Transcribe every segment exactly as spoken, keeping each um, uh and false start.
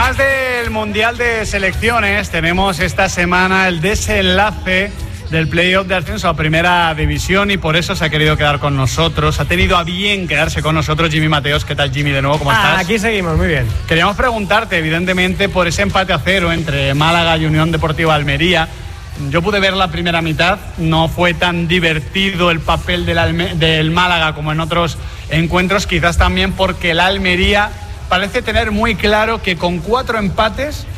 Además del Mundial de Selecciones, tenemos esta semana el desenlace del playoff de ascenso a Primera División y por eso se ha querido quedar con nosotros. Ha tenido a bien quedarse con nosotros Jimmy Mateos. ¿Qué tal, Jimmy, de nuevo? ¿Cómo ah, estás? Aquí seguimos, muy bien. Queríamos preguntarte, evidentemente, por ese empate a cero entre Málaga y Unión Deportiva Almería. Yo pude ver la primera mitad, no fue tan divertido el papel del, Alme- del Málaga como en otros encuentros, quizás también porque el Almería parece tener muy claro que con cuatro empates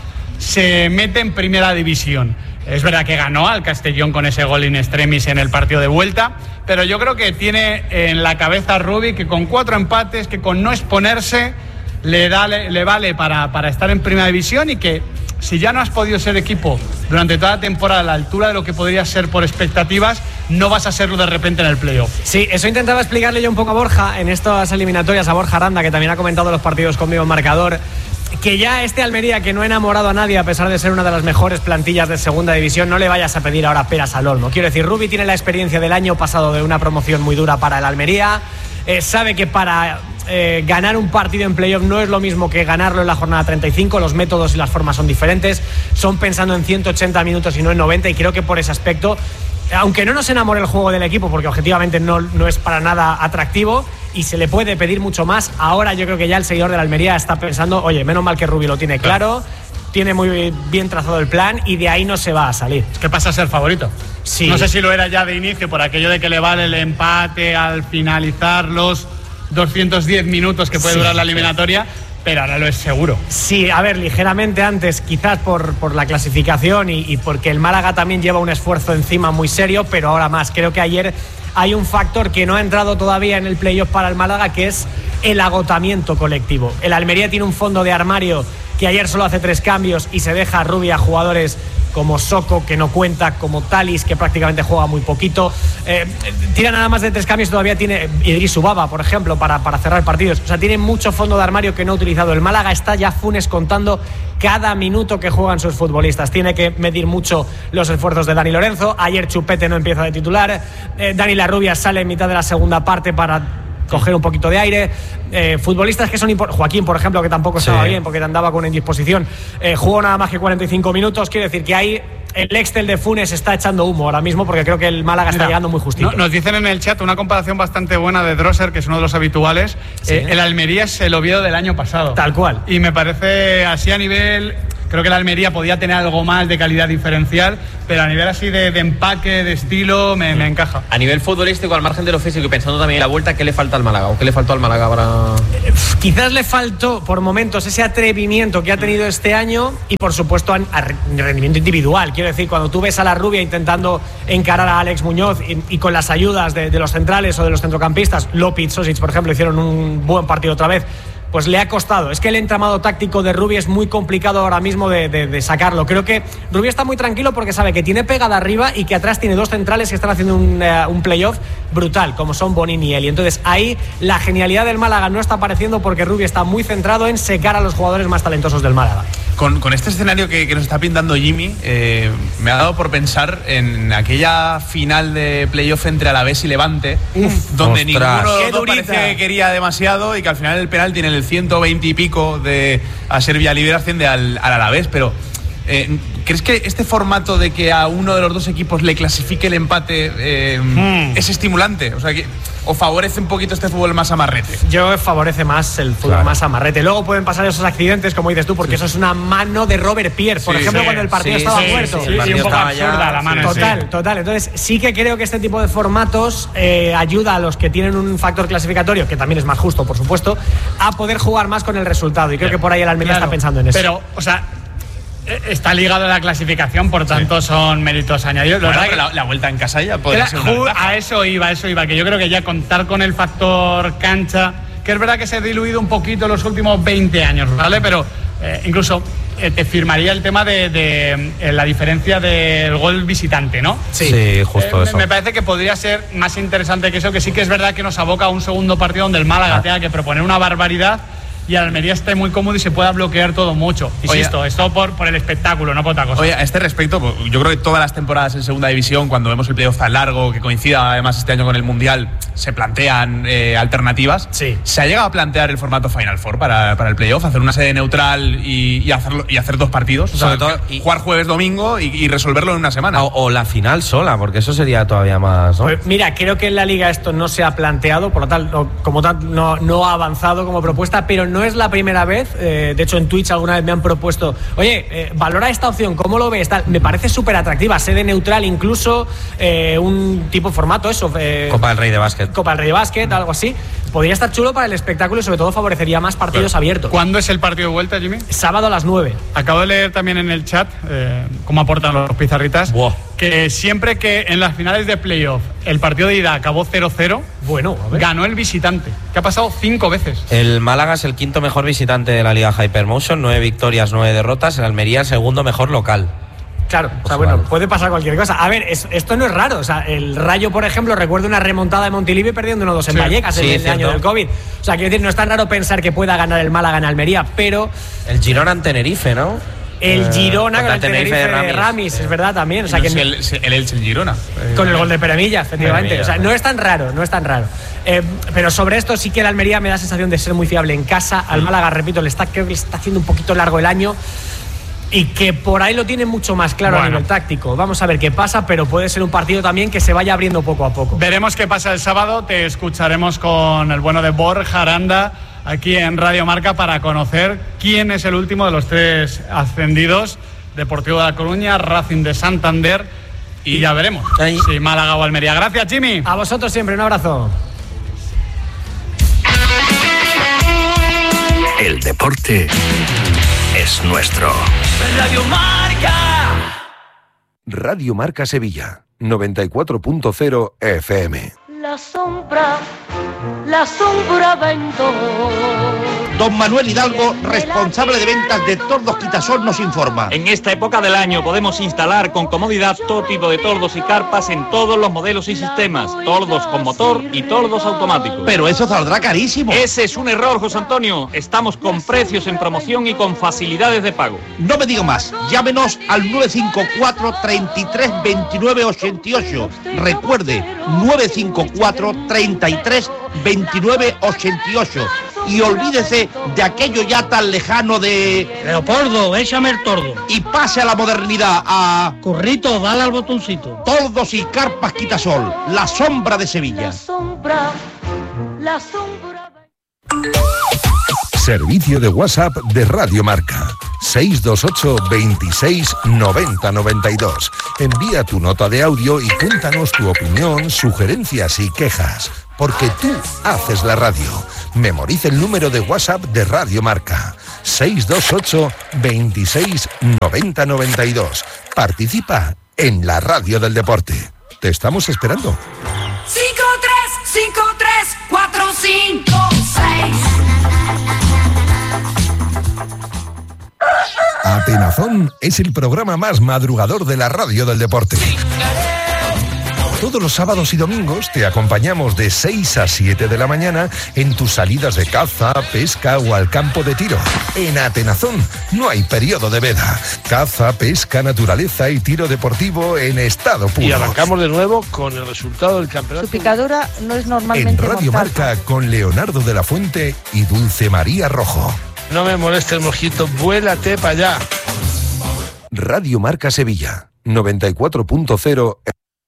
se mete en Primera División. Es verdad que ganó al Castellón con ese gol in extremis en el partido de vuelta, pero yo creo que tiene en la cabeza Rubi que con cuatro empates, que con no exponerse, le, da, le, le vale para, para estar en Primera División y que si ya no has podido ser equipo durante toda la temporada a la altura de lo que podría ser por expectativas, no vas a serlo de repente en el playoff. Sí, eso intentaba explicarle yo un poco a Borja en estas eliminatorias, a Borja Aranda, que también ha comentado los partidos conmigo en marcador, que ya este Almería, que no ha enamorado a nadie a pesar de ser una de las mejores plantillas de segunda división, no le vayas a pedir ahora peras al olmo. Quiero decir, Rubi tiene la experiencia del año pasado de una promoción muy dura para el Almería, eh, sabe que para eh, ganar un partido en playoff no es lo mismo que ganarlo en la jornada treinta y cinco, los métodos y las formas son diferentes, son pensando en ciento ochenta minutos y no en noventa, y creo que por ese aspecto, aunque no nos enamore el juego del equipo, porque objetivamente no, no es para nada atractivo y se le puede pedir mucho más, ahora yo creo que ya el seguidor de la Almería está pensando, oye, menos mal que Rubi lo tiene claro, tiene muy bien trazado el plan y de ahí no se va a salir. ¿Qué pasa a ser favorito? Sí. No sé si lo era ya de inicio por aquello de que le vale el empate al finalizar los doscientos diez minutos que puede sí, durar la eliminatoria, sí. Pero ahora lo es seguro. Sí, a ver, ligeramente antes, quizás por, por la clasificación y, y porque el Málaga también lleva un esfuerzo encima muy serio, pero ahora más. Creo que ayer hay un factor que no ha entrado todavía en el playoff para el Málaga, que es el agotamiento colectivo. El Almería tiene un fondo de armario que ayer solo hace tres cambios y se deja rubia a jugadores como Soko, que no cuenta, como Talis, que prácticamente juega muy poquito. Eh, tira nada más de tres cambios, todavía tiene Idris Ubaba, por ejemplo, para, para cerrar partidos. O sea, tiene mucho fondo de armario que no ha utilizado. El Málaga está ya Funes contando cada minuto que juegan sus futbolistas. Tiene que medir mucho los esfuerzos de Dani Lorenzo. Ayer Chupete no empieza de titular. Eh, Dani Larrubia sale en mitad de la segunda parte para coger un poquito de aire. Eh, futbolistas que son impor- Joaquín, por ejemplo, que tampoco estaba sí. bien porque andaba con indisposición, eh, jugó nada más que cuarenta y cinco minutos. Quiero decir que ahí el Excel de Funes está echando humo ahora mismo, porque creo que el Málaga Mira, está llegando muy justito. No, nos dicen en el chat una comparación bastante buena de Drosser, que es uno de los habituales. Sí. eh, el Almería es el Oviedo del año pasado, tal cual, y me parece así a nivel. Creo que la Almería podía tener algo más de calidad diferencial, pero a nivel así de, de empaque, de estilo, me, me encaja. A nivel futbolístico, al margen de lo físico y pensando también en la vuelta, ¿qué le falta al Málaga? ¿O qué le faltó al Málaga para...? Eh, quizás le faltó, por momentos, ese atrevimiento que ha tenido este año y, por supuesto, a, a rendimiento individual. Quiero decir, cuando tú ves a la Rubia intentando encarar a Alex Muñoz y, y con las ayudas de, de los centrales o de los centrocampistas, López, Sosic, por ejemplo, hicieron un buen partido otra vez, pues le ha costado. Es que el entramado táctico de Rubi es muy complicado ahora mismo de, de, de sacarlo. Creo que Rubi está muy tranquilo porque sabe que tiene pegada arriba y que atrás tiene dos centrales que están haciendo un, uh, un playoff brutal, como son Bonin y Eli. Entonces ahí la genialidad del Málaga no está apareciendo porque Rubi está muy centrado en secar a los jugadores más talentosos del Málaga. Con, con este escenario que, que nos está pintando Jimmy, eh, me ha dado por pensar en aquella final de playoff entre Alavés y Levante, Uf, donde ostras. ninguno de los dos parece que quería demasiado y que al final el penal tiene el ciento veinte y pico de a Serbia Libre asciende al, al Alavés, pero eh, ¿crees que este formato de que a uno de los dos equipos le clasifique el empate eh, hmm. es estimulante? O sea, que, ¿o favorece un poquito este fútbol más amarrete? Yo favorece más el fútbol claro. más amarrete. Luego pueden pasar esos accidentes, como dices tú, porque sí. eso es una mano de Robert Pierre, por sí, ejemplo, sí. cuando el partido sí, estaba sí, muerto. Sí, sí, sí, un poco absurda ya, la mano. Total, sí. total. Entonces sí que creo que este tipo de formatos eh, ayuda a los que tienen un factor clasificatorio, que también es más justo, por supuesto, a poder jugar más con el resultado. Y creo que por ahí el Almería claro. está pensando en eso. Pero, o sea, está ligado a la clasificación, por tanto sí. son méritos añadidos. Bueno, pero la, la vuelta en casa ya podría ser una ventaja. A eso iba, a eso iba, que yo creo que ya contar con el factor cancha, que es verdad que se ha diluido un poquito en los últimos veinte años, ¿vale? Pero eh, incluso eh, te firmaría el tema de, de eh, la diferencia del gol visitante, ¿no? Sí, sí justo eh, eso. Me parece que podría ser más interesante que eso, que sí que es verdad que nos aboca a un segundo partido donde el Málaga ah. tenga que proponer una barbaridad. y el Almería esté muy cómodo y se pueda bloquear todo mucho. Insisto, Oye, esto por, por el espectáculo, no por otra cosa. Oye, a este respecto, pues, yo creo que todas las temporadas en segunda división, cuando vemos el playoff tan largo, que coincida además este año con el Mundial, se plantean eh, alternativas. Sí. ¿Se ha llegado a plantear el formato Final Four para, para el playoff? Hacer una sede neutral y, y, hacerlo, y hacer dos partidos. O sea, Sobre todo, y, jugar jueves, domingo y, y resolverlo en una semana. O, o la final sola, porque eso sería todavía más, ¿no? Pues mira, creo que en la Liga esto no se ha planteado, por lo tal, no, como tal, no, no ha avanzado como propuesta, pero no es la primera vez. Eh, de hecho, en Twitch alguna vez me han propuesto, oye, eh, valora esta opción, ¿cómo lo ves? Tal, me parece súper atractiva, sede neutral, incluso eh, un tipo de formato, eso. Eh, Copa del Rey de básquet. Copa del Rey de básquet, algo así. Podría estar chulo para el espectáculo y sobre todo favorecería más partidos Pero, abiertos. ¿cuándo es el partido de vuelta, Jimmy? Sábado a las nueve. Acabo de leer también en el chat eh, cómo aportan los pizarritas. Buah. Que siempre que en las finales de playoff el partido de ida acabó cero cero, Bueno, a ver. ganó el visitante, que ha pasado cinco veces. El Málaga es el quinto mejor visitante de la Liga Hypermotion, nueve victorias, nueve derrotas. El Almería el segundo mejor local. Claro, o sea, Pues bueno, vale. puede pasar cualquier cosa. A ver, es, esto no es raro. O sea, el Rayo, por ejemplo, recuerdo una remontada de Montilivi perdiendo uno dos en Sí, Vallecas sí, en el cierto. año del COVID. O sea, quiero decir, no es tan raro pensar que pueda ganar el Málaga en Almería, pero El Girona en Tenerife, ¿no? el Eh, Girona con contra el Tenerife de Ramis, Ramis. es verdad también. O sea, No que sé, el, el Elche, el Girona. con el gol de Peremilla, efectivamente. Peremilla, O sea, no es tan raro, no es tan raro. Eh, pero sobre esto sí que el Almería me da sensación de ser muy fiable en casa. Al Málaga, repito, le está, creo que le está haciendo un poquito largo el año. Y que por ahí lo tiene mucho más claro Bueno. a nivel táctico. Vamos a ver qué pasa, pero puede ser un partido también que se vaya abriendo poco a poco. Veremos qué pasa el sábado. Te escucharemos con el bueno de Borja Aranda aquí en Radio Marca para conocer quién es el último de los tres ascendidos: Deportivo de La Coruña, Racing de Santander, y ya veremos Ahí. si Málaga o Almería. Gracias, Jimmy. A vosotros siempre, un abrazo. El deporte es nuestro. Radio Marca. Radio Marca Sevilla, noventa y cuatro punto cero F M. La sombra, la sombra ventó. Don Manuel Hidalgo, responsable de ventas de Tordos Quitasol, nos informa. En esta época del año podemos instalar con comodidad todo tipo de tordos y carpas en todos los modelos y sistemas, tordos con motor y tordos automáticos. Pero eso saldrá carísimo. Ese es un error, José Antonio. Estamos con precios en promoción y con facilidades de pago. No me digo más, llámenos al nueve cinco cuatro, treinta y tres, veintinueve ochenta y ocho. Recuerde, nueve cinco cuatro, treinta y tres, veintinueve ochenta y ocho. Y olvídese de aquello ya tan lejano de... Leopoldo, échame el tordo. Y pase a la modernidad, a... Corrito, dale al botoncito. Tordos y carpas Quitasol, la sombra de Sevilla. La sombra, la sombra. Servicio de WhatsApp de Radio Marca. seis dos ocho, veintiséis, noventa, noventa y dos. Envía tu nota de audio y cuéntanos tu opinión, sugerencias y quejas. Porque tú haces la radio. Memoriza el número de WhatsApp de Radio Marca. seis dos ocho, veintiséis, noventa, noventa y dos. Participa en la radio del deporte. Te estamos esperando. cinco tres cinco tres cuatro cinco seis. Atenazón es el programa más madrugador de la radio del deporte. Todos los sábados y domingos te acompañamos de seis a siete de la mañana en tus salidas de caza, pesca o al campo de tiro. En Atenazón no hay periodo de veda. Caza, pesca, naturaleza y tiro deportivo en estado puro. Y arrancamos de nuevo con el resultado del campeonato. Su picadura no es En normalmente Radio mortal. Marca con Leonardo de la Fuente y Dulce María Rojo. No me moleste el mosquito, vuélate para allá. Radio Marca Sevilla, noventa y cuatro punto cero.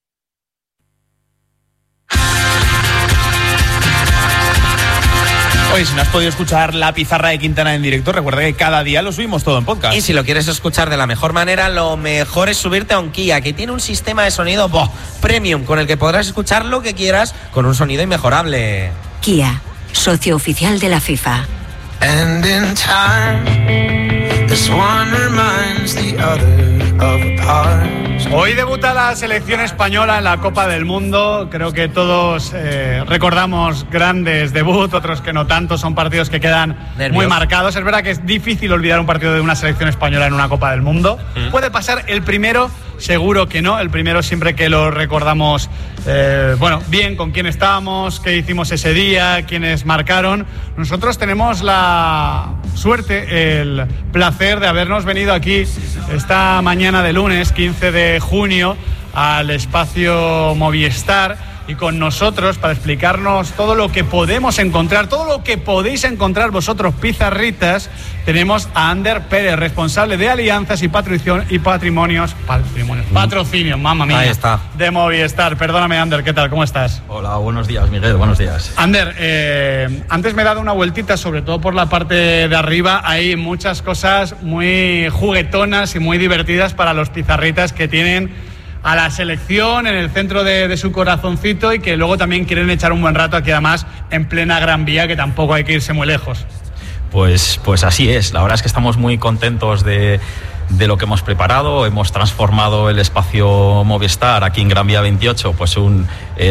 Oye, si no has podido escuchar la pizarra de Quintana en directo, recuerda que cada día lo subimos todo en podcast. Y si lo quieres escuchar de la mejor manera, lo mejor es subirte a un Kia, que tiene un sistema de sonido boh, premium, con el que podrás escuchar lo que quieras con un sonido inmejorable. Kia, socio oficial de la FIFA. And in time, this one reminds the other of a part. Hoy debuta la selección española en la Copa del Mundo. Creo que todos eh, recordamos grandes debuts, otros que no tanto. Son partidos que quedan Nervios. muy marcados. Es verdad que es difícil olvidar un partido de una selección española en una Copa del Mundo. Mm. Puede pasar el primero seguro que no. El primero siempre que lo recordamos, eh, bueno, bien, con quién estábamos, qué hicimos ese día, quiénes marcaron. Nosotros tenemos la suerte, el placer de habernos venido aquí esta mañana de lunes, quince de junio, al espacio Movistar, y con nosotros para explicarnos todo lo que podemos encontrar, todo lo que podéis encontrar vosotros, pizarritas, tenemos a Ander Pérez, responsable de alianzas y patrición y patrimonios, patrimonios, patrocinios, mamma mía. Ahí está. De Movistar. Perdóname, Ander, ¿qué tal? ¿Cómo estás? Hola, buenos días, Miguel, buenos días. Ander, eh, antes me he dado una vueltita, sobre todo por la parte de arriba, hay muchas cosas muy juguetonas y muy divertidas para los pizarritas que tienen a la selección en el centro de, de su corazoncito y que luego también quieren echar un buen rato aquí, además en plena Gran Vía, que tampoco hay que irse muy lejos. Pues, pues así es, la verdad es que estamos muy contentos de, de lo que hemos preparado. Hemos transformado el espacio Movistar aquí en Gran Vía veintiocho, pues, un,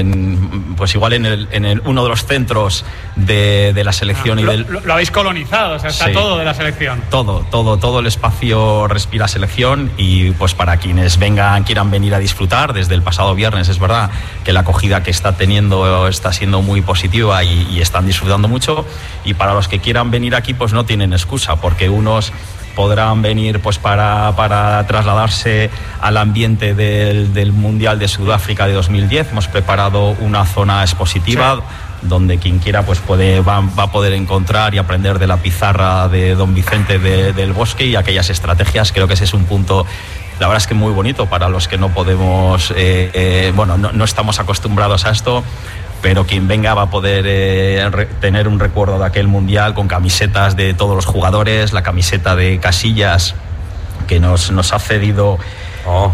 en, pues igual en, el, en el, uno de los centros de, de la selección. Ah, y lo, del... lo, lo habéis colonizado, o sea, está sí, todo de la selección. Todo, todo, todo el espacio respira selección y pues para quienes vengan, quieran venir a disfrutar, desde el pasado viernes es verdad que la acogida que está teniendo está siendo muy positiva y, y están disfrutando mucho, y para los que quieran venir aquí pues no tienen excusa, porque unos podrán venir pues para, para trasladarse al ambiente del, del Mundial de Sudáfrica de dos mil diez. Hemos preparado una zona expositiva, sí, donde quien quiera pues puede, va, va a poder encontrar y aprender de la pizarra de don Vicente de, del Bosque y aquellas estrategias. Creo que ese es un punto, la verdad es que muy bonito para los que no podemos, eh, eh, bueno, no, no estamos acostumbrados a esto, pero quien venga va a poder eh, re, tener un recuerdo de aquel mundial con camisetas de todos los jugadores, la camiseta de Casillas que nos, nos ha cedido oh.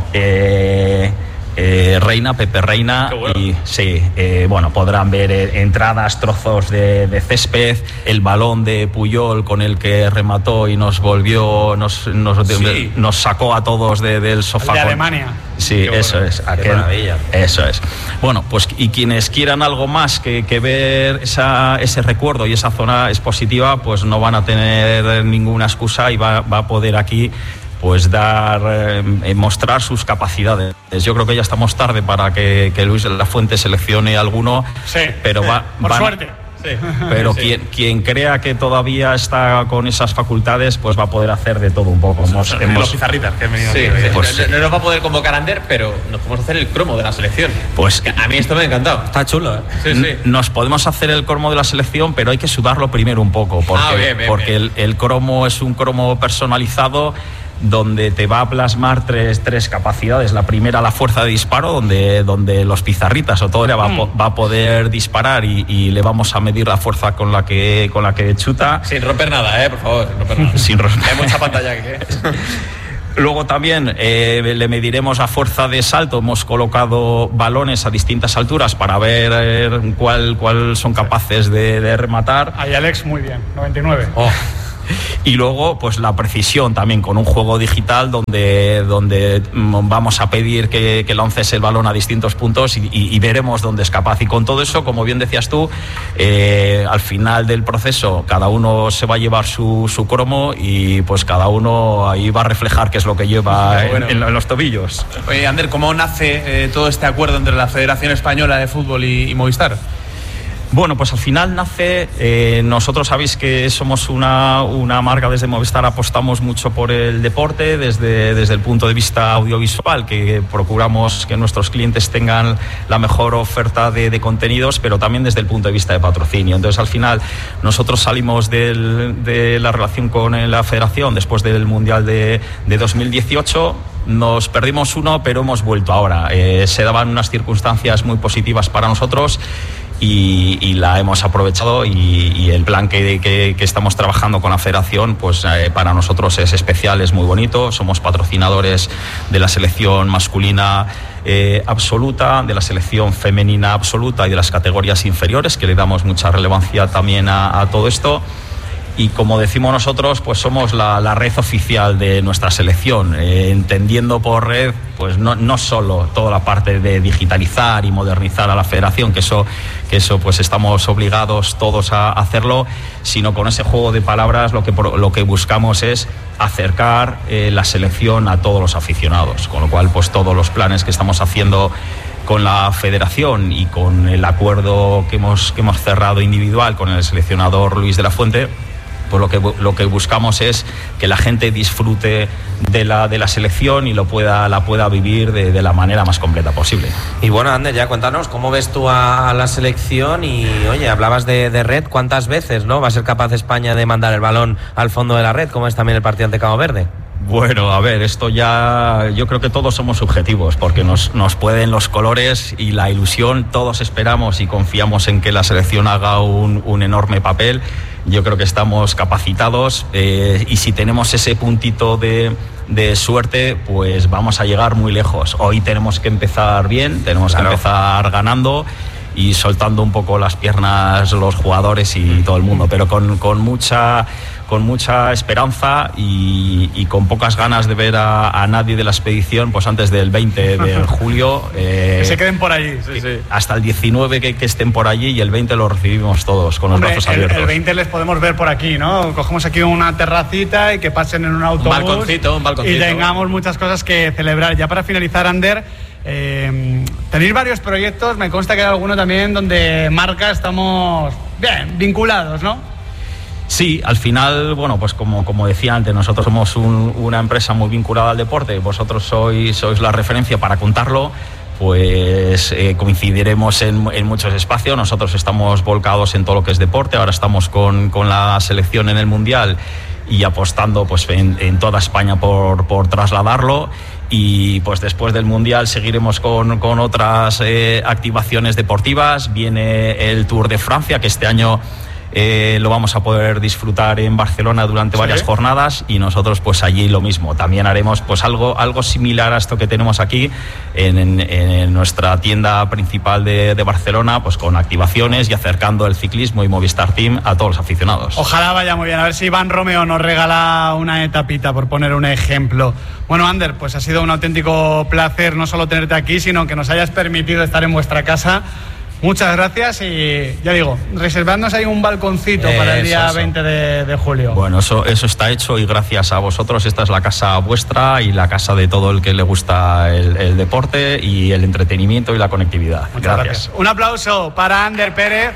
eh, eh, Reina, Pepe Reina, bueno. Y sí, eh, bueno, podrán ver eh, entradas, trozos de, de césped, el balón de Puyol con el que remató y nos volvió, nos, nos, sí. nos sacó a todos de, del sofá. El de con, Alemania. Sí, bueno, eso es. Aquel, qué maravilla. Eso es. Bueno, pues y quienes quieran algo más que, que ver esa, ese recuerdo y esa zona expositiva, pues no van a tener ninguna excusa y va, va a poder aquí pues dar, eh, mostrar sus capacidades. Yo creo que ya estamos tarde para que, que Luis de la Fuente seleccione alguno, sí, pero sí, va, por van, suerte. Sí. Pero sí. quien, quien crea que todavía está con esas facultades, pues va a poder hacer de todo un poco. Hemos, hemos, los pizarritas que han venido sí, aquí. Sí. Pues, no, no nos va a poder convocar Ander, pero nos podemos hacer el cromo de la selección. Pues a mí esto me ha encantado. Está chulo, ¿eh? Sí, sí. Nos podemos hacer el cromo de la selección, pero hay que sudarlo primero un poco, porque, ah, bien, bien, porque bien. El, el cromo es un cromo personalizado donde te va a plasmar tres, tres capacidades. La primera, la fuerza de disparo, donde, donde los pizarritas o todo va, mm. va a poder disparar y, y le vamos a medir la fuerza con la que, con la que chuta. Sin romper nada, eh, por favor, sin romper nada. Sin romper. Hay mucha pantalla aquí, ¿eh? Luego también eh, le mediremos la fuerza de salto. Hemos colocado balones a distintas alturas para ver eh, cuál, cuál son capaces de, de rematar. Ahí Alex, muy bien, noventa y nueve. Oh. Y luego pues la precisión también con un juego digital donde, donde vamos a pedir que, que lances el balón a distintos puntos y, y, y veremos dónde es capaz. Y con todo eso, como bien decías tú, eh, al final del proceso cada uno se va a llevar su, su cromo y pues cada uno ahí va a reflejar qué es lo que lleva sí, bueno. en, en los tobillos. Oye, Ander, ¿cómo nace eh, todo este acuerdo entre la Federación Española de Fútbol y, y Movistar? Bueno, pues al final nace, eh, nosotros sabéis que somos una, una marca desde Movistar, apostamos mucho por el deporte desde, desde el punto de vista audiovisual, que procuramos que nuestros clientes tengan la mejor oferta de, de contenidos, pero también desde el punto de vista de patrocinio. Entonces al final nosotros salimos del, de la relación con la Federación después del Mundial de, de dos mil dieciocho. Nos perdimos uno, pero hemos vuelto ahora. Eh, se daban unas circunstancias muy positivas para nosotros y, y la hemos aprovechado y, y el plan que, que, que estamos trabajando con la Federación pues eh, para nosotros es especial, es muy bonito. Somos patrocinadores de la selección masculina eh, absoluta, de la selección femenina absoluta y de las categorías inferiores, que le damos mucha relevancia también a, a todo esto. y como decimos nosotros, pues somos la, la red oficial de nuestra selección, eh, entendiendo por red pues no, no solo toda la parte de digitalizar y modernizar a la federación, que eso, que eso pues estamos obligados todos a hacerlo, sino con ese juego de palabras lo que, lo que buscamos es acercar eh, la selección a todos los aficionados, con lo cual pues todos los planes que estamos haciendo con la federación y con el acuerdo que hemos, que hemos cerrado individual con el seleccionador Luis de la Fuente, pues lo que, lo que buscamos es que la gente disfrute de la, de la selección y lo pueda, la pueda vivir de, de la manera más completa posible. Y bueno, Ander, ya cuéntanos, ¿cómo ves tú a, a la selección? Y oye, hablabas de, de red, ¿cuántas veces no va a ser capaz España de mandar el balón al fondo de la red? ¿Cómo es también el partido ante Cabo Verde? Bueno, a ver, esto ya yo creo que todos somos subjetivos porque nos, nos pueden los colores y la ilusión, todos esperamos y confiamos en que la selección haga un, un enorme papel. Yo creo que estamos capacitados eh, y si tenemos ese puntito de, de suerte, pues vamos a llegar muy lejos. Hoy tenemos que empezar bien, tenemos claro. que empezar ganando y soltando un poco las piernas los jugadores y todo el mundo, pero con, con mucha con mucha esperanza y, y con pocas ganas de ver a, a nadie de la expedición pues antes del veinte de julio. Eh, que se queden por allí. Sí, sí. Hasta el diecinueve que, que estén por allí y el veinte lo recibimos todos con Hombre, los brazos abiertos. El, el veinte les podemos ver por aquí, ¿no? Cogemos aquí una terracita y que pasen en un autobús. Un balconcito, un balconcito. Y tengamos muchas cosas que celebrar. Ya para finalizar, Ander, eh, tenéis varios proyectos, me consta que hay alguno también donde marca estamos bien vinculados, ¿no? Sí, al final, bueno, pues como, como decía antes, nosotros somos un, una empresa muy vinculada al deporte, vosotros sois, sois la referencia para contarlo, pues eh, coincidiremos en, en muchos espacios. Nosotros estamos volcados en todo lo que es deporte, ahora estamos con, con la selección en el Mundial y apostando pues en, en toda España por, por trasladarlo. Y pues después del Mundial seguiremos con, con otras eh, activaciones deportivas. Viene el Tour de Francia, que este año Eh, lo vamos a poder disfrutar en Barcelona durante varias ¿Sí? jornadas y nosotros pues allí lo mismo. También haremos pues algo, algo similar a esto que tenemos aquí en, en, en nuestra tienda principal de, de Barcelona, pues con activaciones y acercando el ciclismo y Movistar Team a todos los aficionados. Ojalá vaya muy bien, a ver si Iván Romeo nos regala una etapita, por poner un ejemplo. Bueno, Ander, pues ha sido un auténtico placer no solo tenerte aquí, sino que nos hayas permitido estar en vuestra casa. Muchas gracias y ya digo, reservadnos ahí un balconcito eh, para el día eso, eso. veinte de, de julio. Bueno, eso, eso está hecho y gracias a vosotros. Esta es la casa vuestra y la casa de todo el que le gusta el, el deporte y el entretenimiento y la conectividad. Muchas gracias. gracias. Un aplauso para Ander Pérez,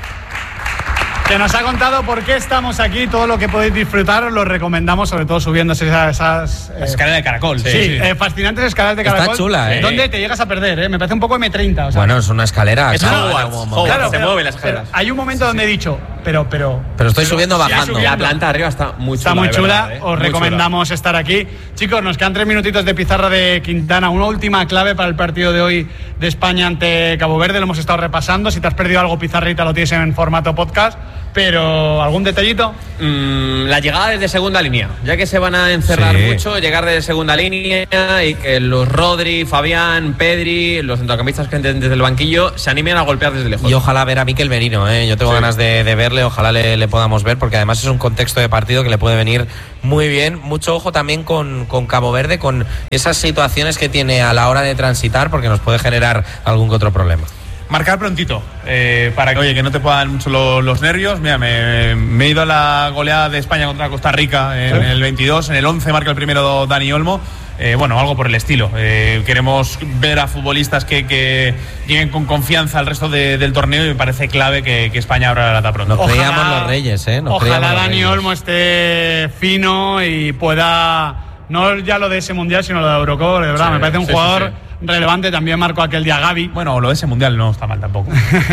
que nos ha contado por qué estamos aquí. Todo lo que podéis disfrutar os lo recomendamos, sobre todo subiéndose esas, esas eh, escaleras de caracol. Sí, sí. Eh, fascinantes escaleras de caracol. Está chula, ¿eh? ¿Dónde te llegas a perder? ¿eh? Me parece un poco eme treinta. O sea, bueno, es una escalera. Es claro, Hogwarts. Claro, se pero, mueven las escaleras. Hay un momento sí, donde sí. he dicho, pero, pero. Pero estoy pero, subiendo bajando. La planta arriba está muy chula. Está muy chula. Verdad, ¿eh? Os muy recomendamos chula. estar aquí. Chicos, nos quedan tres minutitos de pizarra de Quintana. Una última clave para el partido de hoy de España ante Cabo Verde. Lo hemos estado repasando. Si te has perdido algo, pizarrita, lo tienes en formato podcast. Pero, ¿algún detallito? Mm, la llegada desde segunda línea, ya que se van a encerrar sí. mucho, llegar desde segunda línea y que los Rodri, Fabián, Pedri, los centrocampistas que entren desde el banquillo se animen a golpear desde lejos. Y ojalá ver a Mikel Merino, ¿eh? Yo tengo sí. ganas de, de verle, ojalá le, le podamos ver, porque además es un contexto de partido que le puede venir muy bien. Mucho ojo también con, con Cabo Verde, con esas situaciones que tiene a la hora de transitar, porque nos puede generar algún que otro problema. Marcar prontito, eh, para que, oye, que no te puedan mucho los, los nervios. Mira, me, me he ido a la goleada de España contra Costa Rica en, ¿Sí? en el veintidós, en el once marca el primero Dani Olmo. Eh, bueno, algo por el estilo. Eh, queremos ver a futbolistas que, que lleguen con confianza al resto de, del torneo y me parece clave que, que España abra la lata pronto. Nos creíamos los reyes, ¿eh? Nos ojalá Dani reyes. Olmo esté fino y pueda, no ya lo de ese mundial, sino lo de Eurocopa, de verdad, sí, me parece un sí, jugador... Sí, sí. relevante. También marcó aquel día Gavi. Bueno, lo de ese mundial no está mal tampoco.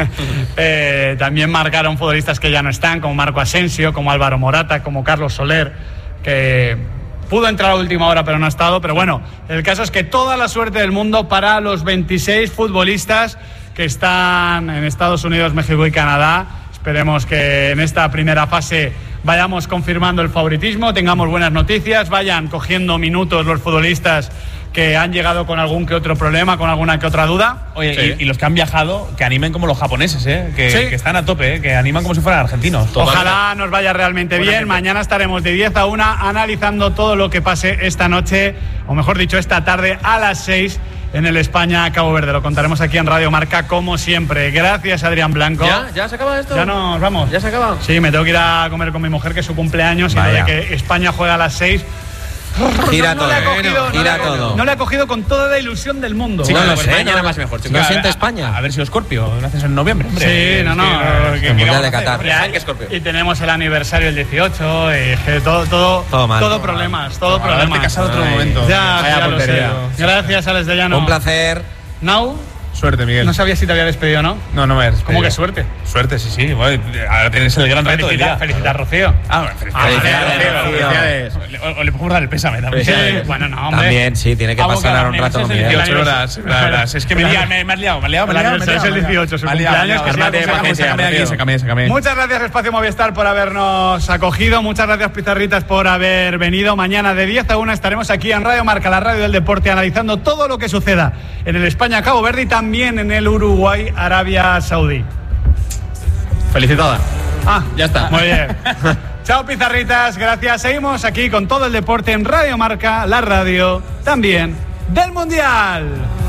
eh, también marcaron futbolistas que ya no están, como Marco Asensio, como Álvaro Morata, como Carlos Soler, que pudo entrar a última hora pero no ha estado. Pero bueno, el caso es que toda la suerte del mundo para los veintiséis futbolistas que están en Estados Unidos, México y Canadá. Esperemos que en esta primera fase vayamos confirmando el favoritismo, tengamos buenas noticias, vayan cogiendo minutos los futbolistas que han llegado con algún que otro problema, con alguna que otra duda. Oye, Sí. y, y los que han viajado, que animen como los japoneses, ¿eh? Que, Sí. que están a tope, ¿eh? Que animan como si fueran argentinos. Ojalá nos vaya realmente bien. Buenamente. Mañana estaremos de diez a una analizando todo lo que pase esta noche, o mejor dicho, esta tarde a las seis en el España-Cabo Verde. Lo contaremos aquí en Radio Marca como siempre. Gracias, Adrián Blanco. ¿Ya? ¿Ya se acaba esto? Ya nos vamos. ¿Ya se acaba? Sí, me tengo que ir a comer con mi mujer, que es su cumpleaños, y lo Vaya. de que España juega a las seis. Gira no todo, le ha cogido, no gira le ha cogido. todo. No le ha cogido con toda la ilusión del mundo. Sí, no lo sé, mañana no, más mejor, chicos. ¿No A ver, siente a- España? A ver si Scorpio, naces en noviembre, hombre. Sí, no, Es no, que- no, que- el que Mundial vamos de a hacer, Qatar. hombre. Ay, que Scorpio. Y tenemos el aniversario el dieciocho, y que todo, todo, Todo mal. todo problemas, todo Habrá que problemas. casar otro Ay. momento. Ya, Vaya ya lo sé. tontería. Gracias, Alex de Llano. Un placer. Now, Suerte, Miguel. no sabía si te había despedido o no. No, no me has ¿Cómo despedido. que suerte? Suerte, sí, sí. Bueno, ahora tienes el gran reto del Felicita, día. felicita a Rocío. Ah, bueno, felicidades. Felicidades, Felicidades. felicidades. O, o le podemos dar el pésame también. Sí, bueno, no, hombre. También, sí, tiene que Vamos, pasar cada un mes rato es con el Miguel. dieciocho. dieciocho horas, horas. Es que me, lía- me, me has liado, me has liado, me has El liado. me has aniversario es el liado, dieciocho, su me has liado, cumpleaños, me has que liado. sea- Sácame, paciencia, sácame de aquí, Rocío. sácame, sácame. Muchas gracias, Espacio Movistar, por habernos acogido. Muchas gracias, Pizarritas, por haber venido. Mañana de diez a una estaremos aquí en Radio Marca, la radio del deporte, analizando todo lo que suceda en el España-Cabo Verde y también en el Uruguay-Arabia Saudí. Felicitada. Ah, Ya está. Muy bien. Chao, Pizarritas. Gracias. Seguimos aquí con todo el deporte en Radio Marca, la radio también del Mundial.